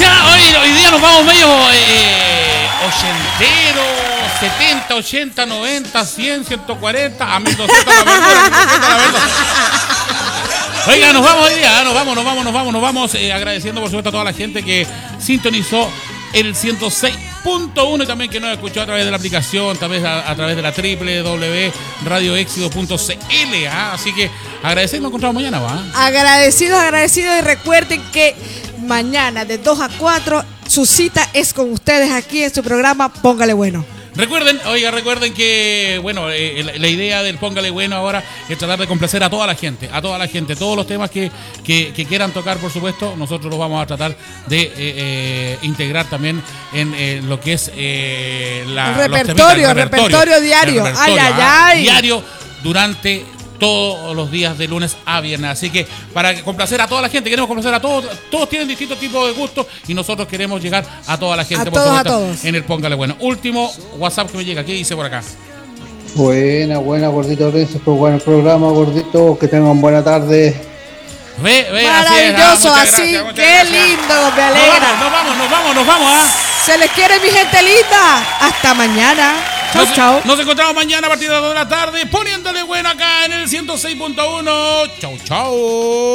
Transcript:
Ya, hoy día nos vamos medio ochentero, 70, 80, 90, 100, 140, a 1200 la verdad. Oiga, nos vamos hoy día, nos vamos, agradeciendo por supuesto a toda la gente que sintonizó el 106.1 y también que nos escuchó a través de la aplicación, también a través de la www.radioexido.cl. Así que agradeciendo, nos encontramos mañana, ¿va? Agradecidos y recuerden que mañana de 2 a 4 su cita es con ustedes aquí en su programa Póngale Bueno. Recuerden que, bueno, la idea del Póngale Bueno ahora es tratar de complacer a toda la gente, todos los temas que quieran tocar, por supuesto, nosotros los vamos a tratar de integrar también en lo que es el repertorio diario, diario durante todos los días de lunes a viernes. Así que para complacer a toda la gente, queremos complacer a todos tienen distintos tipos de gustos y nosotros queremos llegar a toda la gente, a todos. En el Póngale Bueno. Último WhatsApp que me llega, ¿qué dice por acá? Buena, gordito, gracias por buen programa, gordito, que tengan buena tarde. Maravilloso, así, qué lindo, me alegra. Nos vamos. Se les quiere, mi gente linda. Hasta mañana. Chau. Nos encontramos mañana a partir de las 2 de la tarde poniéndole bueno acá en el 106.1. Chau.